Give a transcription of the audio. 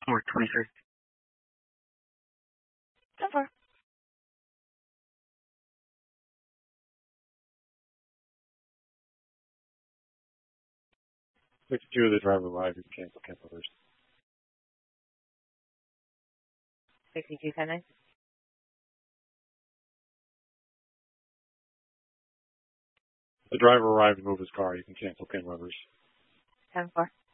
423. 10-4. 62, the driver arrived. You can cancel reverse. 62-10-9. The driver arrived and moved his car. You can cancel pin reverse. 10-4.